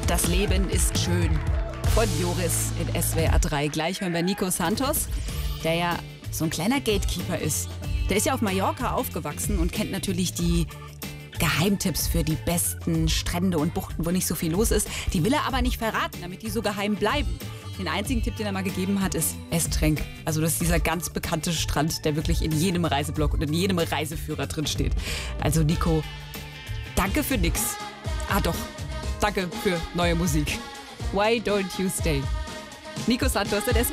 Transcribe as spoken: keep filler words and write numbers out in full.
Das Leben ist schön. Von Joris in S W R drei. Gleich hören wir Nico Santos, der ja so ein kleiner Gatekeeper ist. Der ist ja auf Mallorca aufgewachsen und kennt natürlich die Geheimtipps für die besten Strände und Buchten, wo nicht so viel los ist. Die will er aber nicht verraten, damit die so geheim bleiben. Den einzigen Tipp, den er mal gegeben hat, ist Estrenk. Also das ist dieser ganz bekannte Strand, der wirklich in jedem Reiseblog und in jedem Reiseführer drin steht. Also Nico, danke für nix. Ah doch, danke für neue Musik. Why don't you stay? Nico Santos in S W R.